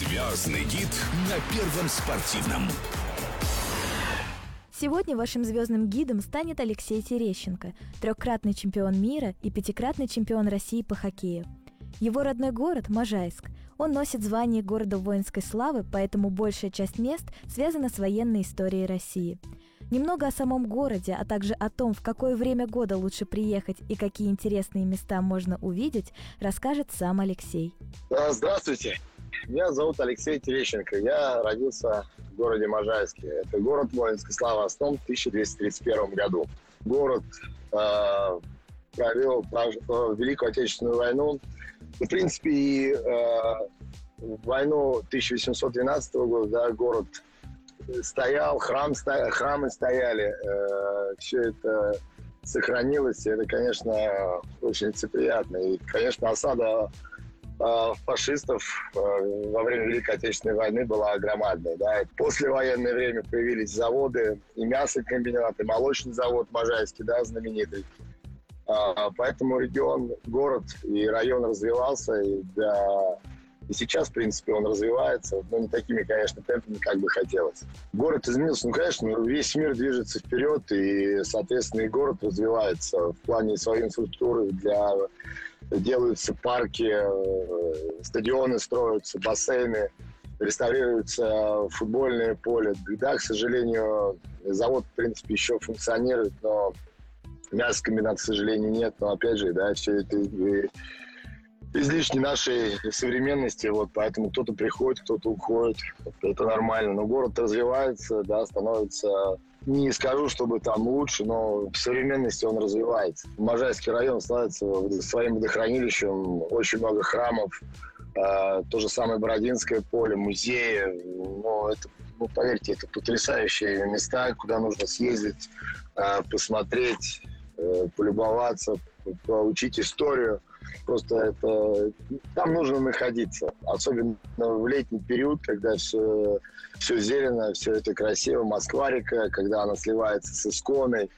Звездный гид на Первом спортивном. Сегодня вашим звездным гидом станет Алексей Терещенко, трехкратный чемпион мира и пятикратный чемпион России по хоккею. Его родной город – Можайск. Он носит звание города воинской славы, поэтому большая часть мест связана с военной историей России. Немного о самом городе, а также о том, в какое время года лучше приехать и какие интересные места можно увидеть, расскажет сам Алексей. Здравствуйте, меня зовут Алексей Терещенко. Я родился в городе Можайске. Это город воинской славы, основан в 1231 году. Город провел Великую Отечественную войну. В принципе, и в войну 1812 года, да, город стоял, храмы стояли, все это сохранилось, и это, конечно, очень приятно. И, конечно, осада фашистов во время Великой Отечественной войны была громадной. Да. Послевоенное время появились заводы, и мясокомбинат, и молочный завод Можайский, да, знаменитый. Поэтому регион, город и район развивался, и сейчас, в принципе, он развивается, но не такими, конечно, темпами, как бы хотелось. Город изменился, конечно, весь мир движется вперед, и, соответственно, и город развивается в плане своей инфраструктуры. Делаются парки, стадионы строятся, бассейны, реставрируется футбольное поле. Да, к сожалению, завод, в принципе, еще функционирует, но мясокомбината, к сожалению, нет. Но, опять же, да, все это излишне нашей современности, вот, поэтому кто-то приходит, кто-то уходит, это нормально, но город развивается, да, становится, не скажу, чтобы там лучше, но в современности он развивается. Можайский район славится своим водохранилищем, очень много храмов, то же самое Бородинское поле, музеи, поверьте, это потрясающие места, куда нужно съездить, посмотреть, полюбоваться, поучить историю. Просто там нужно находиться. Особенно в летний период, когда все зелено, все это красиво. Москва-река, когда она сливается с Исконой,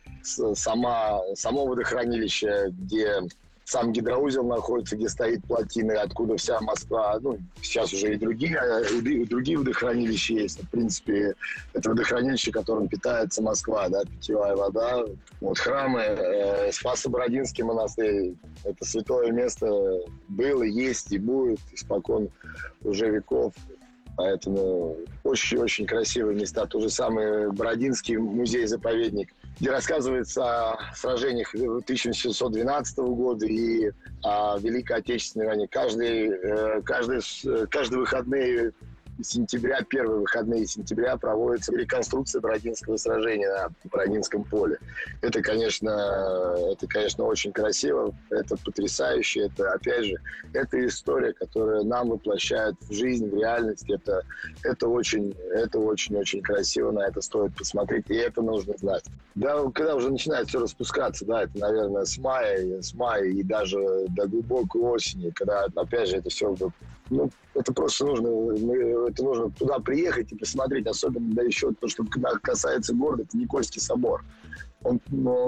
само водохранилище, где сам гидроузел находится, где стоит плотина, откуда вся Москва, сейчас уже и другие водохранилища есть. В принципе, это водохранилище, которым питается Москва, да, питьевая вода. Вот храмы, Спасо-Бородинский монастырь, это святое место было, есть и будет испокон уже веков. Поэтому очень-очень красивые места. То же самое Бородинский музей-заповедник, где рассказывается о сражениях 1712 года и о Великой Отечественной войне. Каждые выходные сентября, первые выходные сентября проводится реконструкция Бородинского сражения на Бородинском поле. Это, конечно, очень красиво, это потрясающе, это, опять же, это история, которая нам воплощает в жизнь, в реальность. Это очень-очень красиво, на это стоит посмотреть, и это нужно знать. Да, когда уже начинает все распускаться, да, это, наверное, с мая и даже до глубокой осени, когда, опять же, это все, это просто нужно туда приехать и посмотреть, особенно, да, еще то, что когда касается города, это Никольский собор. Он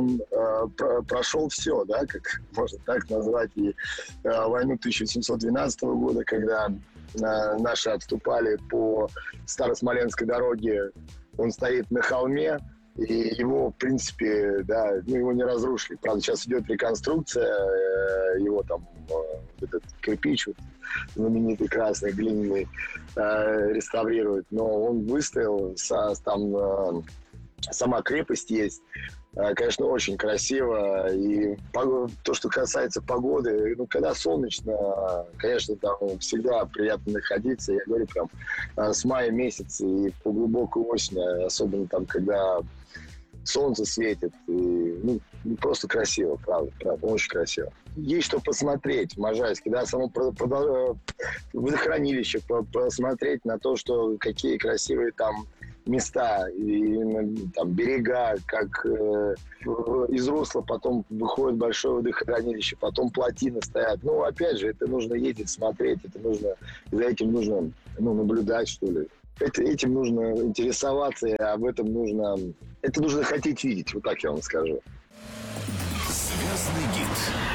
прошел все, да, как можно так назвать, и войну 1712 года, когда наши отступали по Старосмоленской дороге, он стоит на холме, и его, в принципе, да, его не разрушили. Правда, сейчас идет реконструкция, его там этот кирпич знаменитый красный, глиняный, реставрируют. Но он выстоял, там сама крепость есть. Конечно, очень красиво. И то, что касается погоды, когда солнечно, конечно, там всегда приятно находиться. Я говорю, прям с мая месяца и по глубокой осени, особенно там, когда солнце светит. И, просто красиво, правда, очень красиво. Есть что посмотреть в Можайске, да, само водохранилище, посмотреть на то, что какие красивые там места, и там берега, как из русла потом выходит большое водохранилище, потом плотины стоят. Опять же, это нужно ездить, смотреть, за этим нужно наблюдать, что ли. Этим нужно интересоваться, и об этом нужно хотеть видеть, вот так я вам скажу. Звездный гид.